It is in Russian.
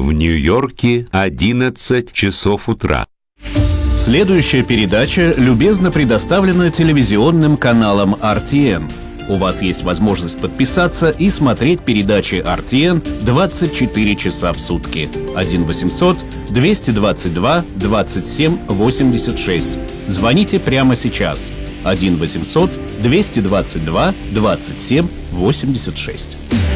В Нью-Йорке 11 часов утра. Следующая передача любезно предоставлена телевизионным каналом RTN. У вас есть возможность подписаться и смотреть передачи RTN 24 часа в сутки. 1-800-222-27-86. Звоните прямо сейчас. 1-800-222-27-86.